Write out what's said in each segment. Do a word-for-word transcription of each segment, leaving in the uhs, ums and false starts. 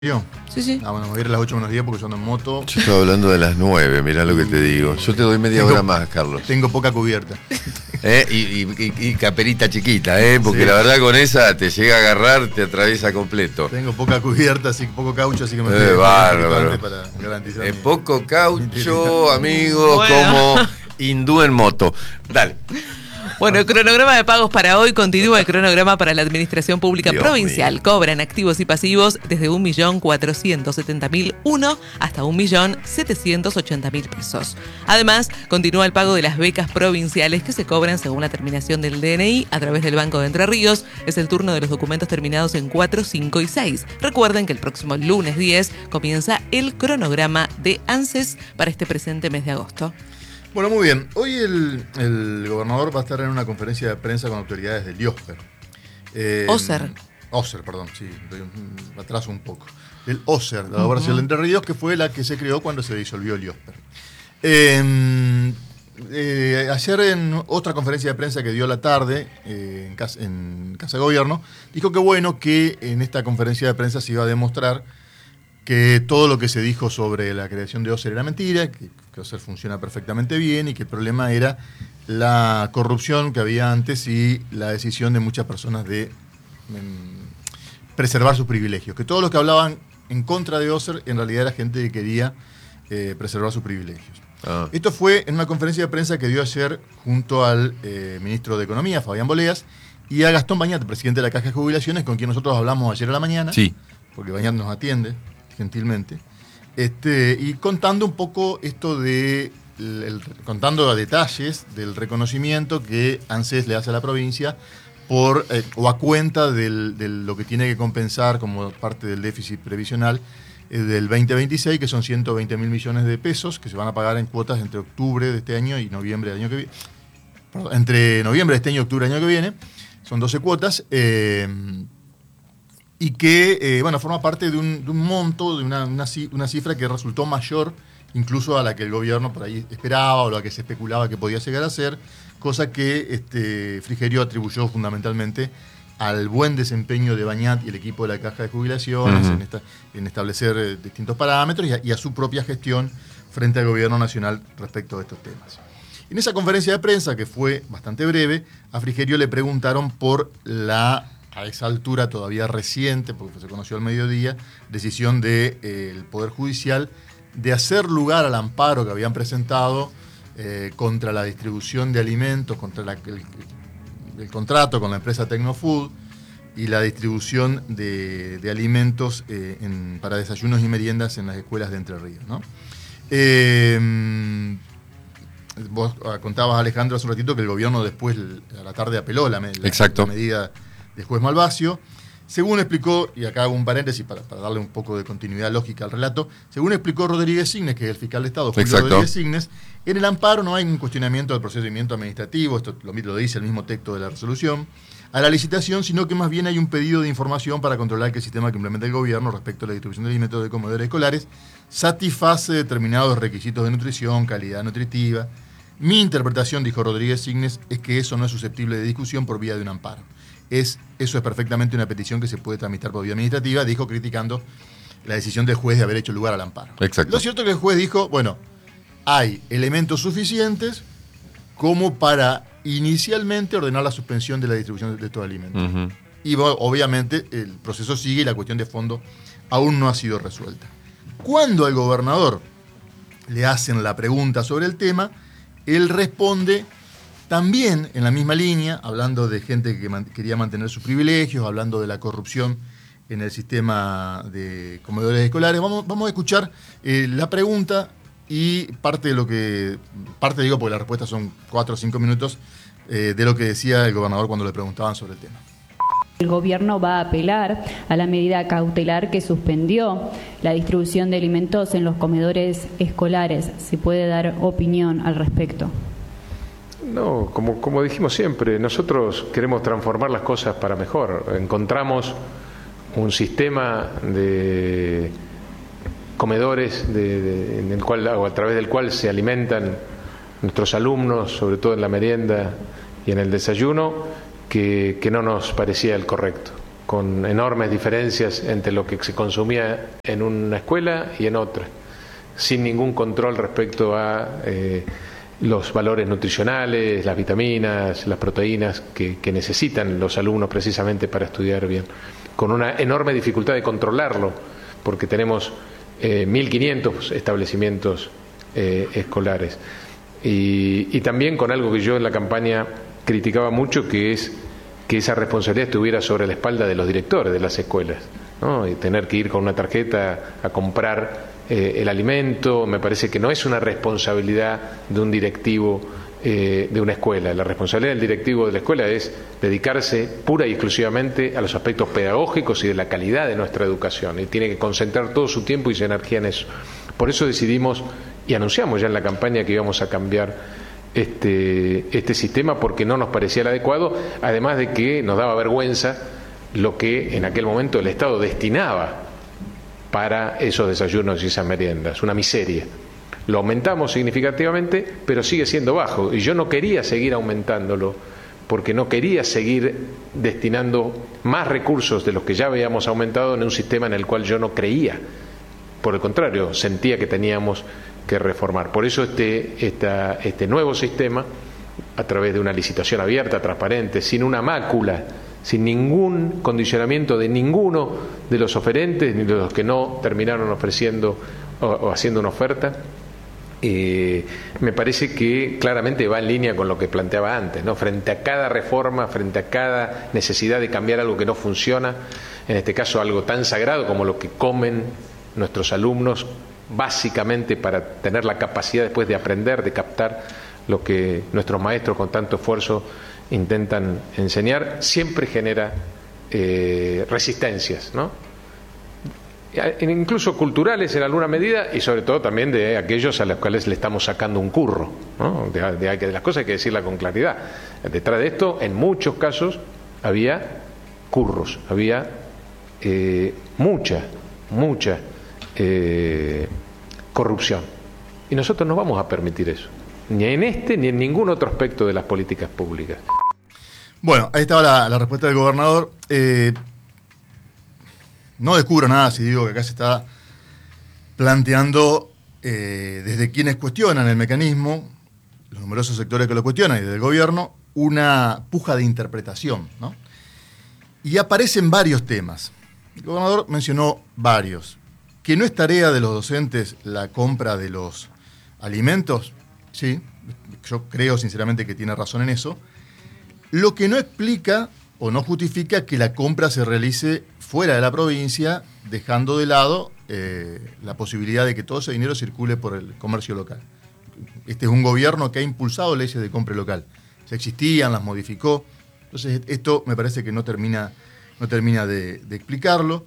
¿Yo? Sí, sí. Ah, bueno, me voy a ir a las ocho menos diez porque yo ando en moto. Yo estaba hablando de las nueve, mirá lo que te digo. Yo te doy media Tengo- hora más, Carlos. Tengo poca cubierta. ¿Eh? Y, y- y- y caperita chiquita, ¿eh? Porque Sí. la verdad con esa te llega a agarrar, te atraviesa completo. Tengo poca cubierta, así poco caucho, así que me Eh, estoy bárbaro. para garantizar. Es mi- poco caucho, amigos, Bueno. como hindú en moto. Dale. Bueno, el cronograma de pagos para hoy continúa el cronograma para la Administración Pública Dios Provincial. mío. Cobran activos y pasivos desde un millón cuatrocientos setenta mil uno hasta un millón setecientos ochenta mil pesos. Además, continúa el pago de las becas provinciales que se cobran según la terminación del D N I a través del Banco de Entre Ríos. Es el turno de los documentos terminados en cuatro, cinco y seis. Recuerden que el próximo lunes diez comienza el cronograma de ANSES para este presente mes de agosto. Bueno, muy bien. Hoy el, el gobernador va a estar en una conferencia de prensa con autoridades del IOSPER. Eh, OSER. OSER, perdón, sí, doy un- me atraso un poco. El OSER, la Operación de Entre Ríos, que fue la que se creó cuando se disolvió el IOSPER. Eh, eh, ayer en otra conferencia de prensa que dio a la tarde eh, en, casa, en Casa de Gobierno, dijo que bueno que en esta conferencia de prensa se iba a demostrar que todo lo que se dijo sobre la creación de OSER era mentira, que, que OSER funciona perfectamente bien y que el problema era la corrupción que había antes y la decisión de muchas personas de mm, preservar sus privilegios. Que todos los que hablaban en contra de OSER en realidad era gente que quería eh, preservar sus privilegios. Ah. Esto fue en una conferencia de prensa que dio ayer junto al eh, ministro de Economía, Fabián Boleas, y a Gastón Bañat, presidente de la Caja de Jubilaciones, con quien nosotros hablamos ayer a la mañana, Sí. porque Bañat nos atiende gentilmente, este, y contando un poco esto de, el, el- contando a detalles del reconocimiento que ANSES le hace a la provincia por, eh, o a cuenta del- de lo que tiene que compensar como parte del déficit previsional eh, del veinte veintiséis, que son ciento veinte mil millones de pesos, que se van a pagar en cuotas entre octubre de este año y noviembre del año que viene. Perdón, entre noviembre de este año y octubre del año que viene, son doce cuotas. eh, y que, eh, bueno, forma parte de un, de un monto, de una, una, ci- una cifra que resultó mayor incluso a la que el gobierno por ahí esperaba o la que se especulaba que podía llegar a ser, cosa que este, Frigerio atribuyó fundamentalmente al buen desempeño de Bañat y el equipo de la Caja de Jubilaciones Ujú. en, esta, en establecer eh, distintos parámetros y a, y a su propia gestión frente al gobierno nacional respecto de estos temas. En esa conferencia de prensa, que fue bastante breve, a Frigerio le preguntaron por la, a esa altura todavía reciente, porque se conoció al mediodía, decisión del Poder Judicial de hacer lugar al amparo que habían presentado eh, contra la distribución de alimentos, contra la, el, el contrato con la empresa Tecnofood y la distribución de, de alimentos eh, en, para desayunos y meriendas en las escuelas de Entre Ríos, ¿no? Eh, Vos contabas, Alejandro, hace un ratito que el gobierno después, a la tarde, apeló la, me- la- Exacto. la medida del juez Malvacio. Según explicó, y acá hago un paréntesis para, para darle un poco de continuidad lógica al relato, según explicó Rodríguez Signes, que es el fiscal de Estado, Julio Exacto. Rodríguez Signes, en el amparo no hay un cuestionamiento del procedimiento administrativo, esto lo, lo dice el mismo texto de la resolución, a la licitación, sino que más bien hay un pedido de información para controlar que el sistema que implementa el gobierno respecto a la distribución de alimentos de comedores escolares satisface determinados requisitos de nutrición, calidad nutritiva. Mi interpretación, dijo Rodríguez Signes, es que eso no es susceptible de discusión por vía de un amparo. Es, eso es perfectamente una petición que se puede tramitar por vía administrativa, dijo, criticando la decisión del juez de haber hecho lugar al amparo. Exacto. Lo cierto es que el juez dijo, bueno, hay elementos suficientes como para inicialmente ordenar la suspensión de la distribución de estos alimentos. Ujú. Y bueno, obviamente el proceso sigue y la cuestión de fondo aún no ha sido resuelta. Cuando al gobernador le hacen la pregunta sobre el tema, él responde también en la misma línea, hablando de gente que man- quería mantener sus privilegios, hablando de la corrupción en el sistema de comedores escolares. Vamos, vamos a escuchar eh, la pregunta y parte de lo que, parte digo porque las respuestas son cuatro o cinco minutos, eh, de lo que decía el gobernador cuando le preguntaban sobre el tema. El gobierno va a apelar a la medida cautelar que suspendió la distribución de alimentos en los comedores escolares. ¿Se puede dar opinión al respecto? No, como, como dijimos siempre, nosotros queremos transformar las cosas para mejor. Encontramos un sistema de comedores de, de, en el cual, o a través del cual se alimentan nuestros alumnos, sobre todo en la merienda y en el desayuno, que, que no nos parecía el correcto. con enormes diferencias entre lo que se consumía en una escuela y en otra, sin ningún control respecto a eh, los valores nutricionales, las vitaminas, las proteínas que, que necesitan los alumnos precisamente para estudiar bien, con una enorme dificultad de controlarlo, porque tenemos eh, mil quinientos establecimientos eh, escolares. Y, y también con algo que yo en la campaña criticaba mucho, que es que esa responsabilidad estuviera sobre la espalda de los directores de las escuelas, ¿no? Y tener que ir con una tarjeta a comprar eh, el alimento, me parece que no es una responsabilidad de un directivo eh, de una escuela. La responsabilidad del directivo de la escuela es dedicarse pura y exclusivamente a los aspectos pedagógicos y de la calidad de nuestra educación, y tiene que concentrar todo su tiempo y su energía en eso. Por eso decidimos y anunciamos ya en la campaña que íbamos a cambiar Este, este sistema, porque no nos parecía el adecuado, además de que nos daba vergüenza lo que en aquel momento el Estado destinaba para esos desayunos y esas meriendas, una miseria. Lo aumentamos significativamente, pero sigue siendo bajo, y yo no quería seguir aumentándolo, porque no quería seguir destinando más recursos de los que ya habíamos aumentado en un sistema en el cual yo no creía. Por el contrario, sentía que teníamos que reformar. Por eso este, esta, este nuevo sistema, a través de una licitación abierta, transparente, sin una mácula, sin ningún condicionamiento de ninguno de los oferentes, ni de los que no terminaron ofreciendo o, o haciendo una oferta, eh, me parece que claramente va en línea con lo que planteaba antes, ¿no? Frente a cada reforma, frente a cada necesidad de cambiar algo que no funciona, en este caso algo tan sagrado como lo que comen nuestros alumnos, básicamente para tener la capacidad después de aprender, de captar lo que nuestros maestros con tanto esfuerzo intentan enseñar, siempre genera eh, resistencias, ¿no? Incluso culturales en alguna medida, y sobre todo también de aquellos a los cuales le estamos sacando un curro, ¿no? De, de, de las cosas hay que decirlas con claridad. Detrás de esto, en muchos casos, había curros, había eh, mucha, mucha Eh, corrupción, y nosotros no vamos a permitir eso, ni en este ni en ningún otro aspecto de las políticas públicas. Bueno, ahí estaba la, la respuesta del gobernador. Eh, no descubro nada si digo que acá se está planteando eh, desde quienes cuestionan el mecanismo, los numerosos sectores que lo cuestionan y desde el gobierno, una puja de interpretación, ¿no? Y aparecen varios temas. El gobernador mencionó varios. Que no es tarea de los docentes la compra de los alimentos, sí, yo creo sinceramente que tiene razón en eso. Lo que no explica o no justifica que la compra se realice fuera de la provincia, dejando de lado eh, la posibilidad de que todo ese dinero circule por el comercio local. Este es un gobierno que ha impulsado leyes de compra local. Ya existían, las modificó. Entonces esto me parece que no termina, no termina de, de explicarlo.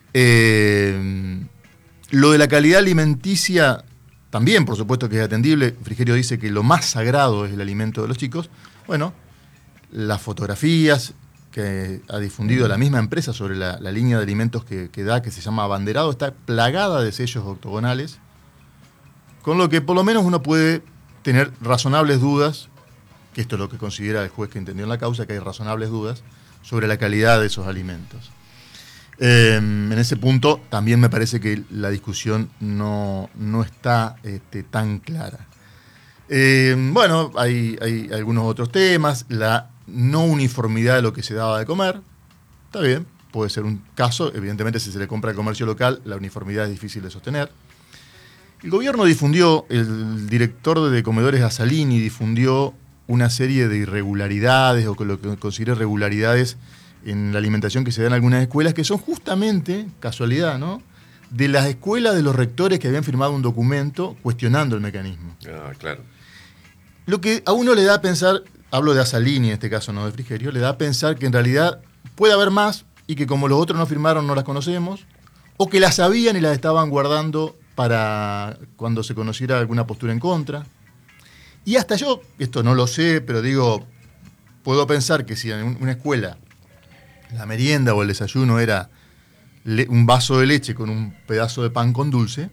Eh, Lo de la calidad alimenticia también, por supuesto que es atendible. Frigerio dice que lo más sagrado es el alimento de los chicos. Bueno, las fotografías que ha difundido la misma empresa sobre la, la línea de alimentos que, que da, que se llama Abanderado, está plagada de sellos octogonales, con lo que por lo menos uno puede tener razonables dudas, que esto es lo que considera el juez que entendió en la causa, que hay razonables dudas sobre la calidad de esos alimentos. Eh, en ese punto también me parece que la discusión no, no está este, tan clara. Eh, bueno, hay, hay algunos otros temas, la no uniformidad de lo que se daba de comer, está bien, puede ser un caso, evidentemente si se le compra al comercio local la uniformidad es difícil de sostener. El gobierno difundió, el director de comedores Asalini difundió una serie de irregularidades o lo que considera irregularidades en la alimentación que se da en algunas escuelas, que son justamente, casualidad, ¿no?, de las escuelas de los rectores que habían firmado un documento cuestionando el mecanismo. Ah, claro. Lo que a uno le da a pensar, hablo de Asalini en este caso, no de Frigerio, le da a pensar que en realidad puede haber más y que como los otros no firmaron no las conocemos, o que las sabían y las estaban guardando para cuando se conociera alguna postura en contra. Y hasta yo, esto no lo sé, pero digo, puedo pensar que si en una escuela la merienda o el desayuno era le- un vaso de leche con un pedazo de pan con dulce,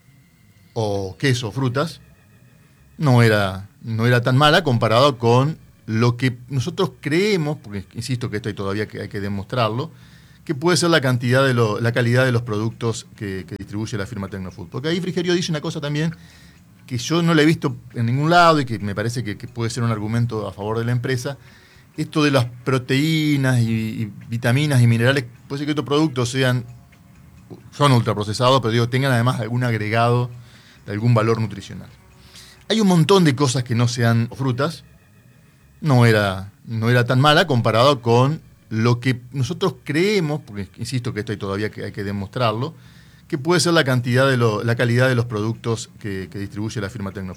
o queso, frutas, no era, no era tan mala comparado con lo que nosotros creemos, porque insisto que esto hay todavía que hay que demostrarlo, que puede ser la cantidad de lo, la calidad de los productos que, que distribuye la firma Tecnofood. Porque ahí Frigerio dice una cosa también que yo no la he visto en ningún lado y que me parece que, que puede ser un argumento a favor de la empresa. Esto de las proteínas y, y vitaminas y minerales, puede ser que estos productos sean, son ultraprocesados, pero digo, tengan además algún agregado de algún valor nutricional. Hay un montón de cosas que no sean frutas. No era, no era tan mala comparado con lo que nosotros creemos, porque insisto que esto hay todavía que hay que demostrarlo, que puede ser la cantidad de lo, la calidad de los productos que, que distribuye la firma Tecnofood.